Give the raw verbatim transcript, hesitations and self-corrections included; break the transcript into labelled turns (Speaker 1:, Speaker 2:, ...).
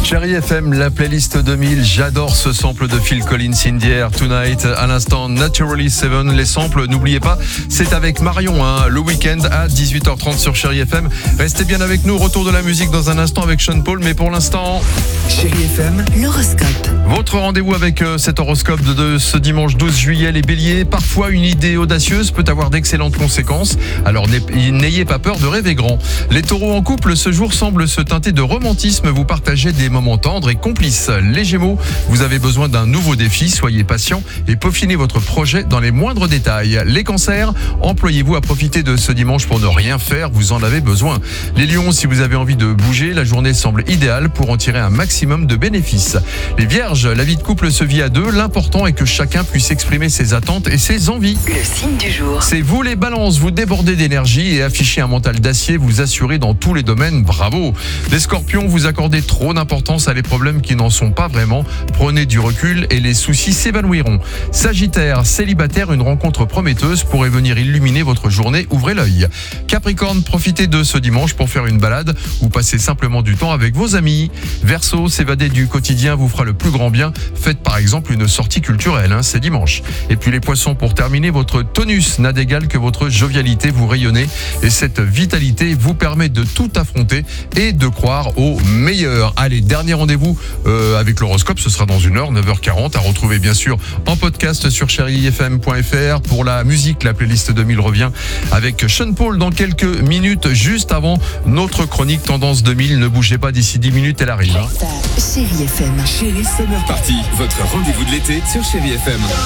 Speaker 1: Chérie F M, la playlist deux mille, j'adore ce sample de Phil Collins, In the Air Tonight. À l'instant, Naturally Seven, les samples, n'oubliez pas, c'est avec Marion, hein, le week-end à dix-huit heures trente sur Chérie F M. Restez bien avec nous, retour de la musique dans un instant avec Sean Paul, mais pour l'instant...
Speaker 2: Chérie F M, l'horoscope.
Speaker 1: Votre rendez-vous avec euh, cet horoscope de, de ce dimanche douze juillet, les béliers. Parfois, une idée audacieuse peut avoir d'excellentes conséquences, alors n'ayez pas peur de rêver grand. Les taureaux en couple, ce jour semble se teinter de romantisme, vous partagez des moments tendres et complices. Les gémeaux, vous avez besoin d'un nouveau défi, soyez patient et peaufinez votre projet dans les moindres détails. Les cancers, employez-vous à profiter de ce dimanche pour ne rien faire, vous en avez besoin. Les lions, si vous avez envie de bouger, la journée semble idéale pour en tirer un maximum de bénéfices. Les vierges, la vie de couple se vit à deux, l'important est que chacun puisse exprimer ses attentes et ses envies.
Speaker 2: Le signe du jour.
Speaker 1: C'est vous les balances, vous débordez d'énergie et affichez un mental d'acier, vous assurez dans tous les domaines, bravo. Les scorpions, vous accordez trop d'importance à les problèmes qui n'en sont pas vraiment, prenez du recul et les soucis s'évanouiront. Sagittaire, célibataire, une rencontre prometteuse pourrait venir illuminer votre journée, ouvrez l'œil. Capricorne, profitez de ce dimanche pour faire une balade ou passer simplement du temps avec vos amis. Verseau, s'évader du quotidien vous fera le plus grand bien, faites par exemple une sortie culturelle, hein, c'est dimanche. Et puis les poissons, pour terminer, votre tonus n'a d'égal que votre jovialité, vous rayonnez et cette vitalité vous permet de tout affronter et de croire au meilleur. Allez, dernier rendez-vous euh, avec l'horoscope, ce sera dans une heure, neuf heures quarante, à retrouver bien sûr en podcast sur chérie f m point f r. Pour la musique, la playlist deux mille revient avec Sean Paul dans quelques minutes, juste avant notre chronique Tendance deux mille. Ne bougez pas, d'ici dix minutes, elle arrive. Hein.
Speaker 2: Chérie F M.
Speaker 3: Chérie Summer Party, votre rendez-vous de l'été sur Chérie F M.